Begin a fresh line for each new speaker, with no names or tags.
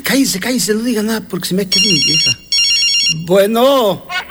cállese, no diga nada porque se me queda mi vieja. Bueno.